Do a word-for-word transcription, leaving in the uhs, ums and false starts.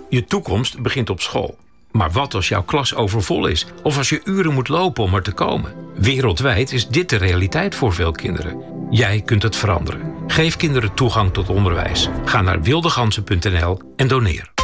Je toekomst begint op school. Maar wat als jouw klas overvol is? Of als je uren moet lopen om er te komen? Wereldwijd is dit de realiteit voor veel kinderen. Jij kunt het veranderen. Geef kinderen toegang tot onderwijs. Ga naar wildegansen punt n l en doneer.